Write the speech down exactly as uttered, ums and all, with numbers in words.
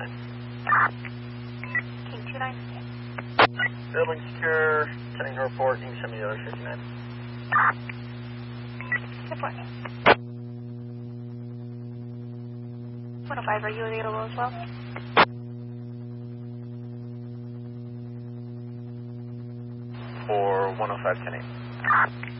nine. King two nine. Building secure, sending a report, King seventy other fifty-nine. Good point. one oh five, are you available as well? For one oh five ten eight.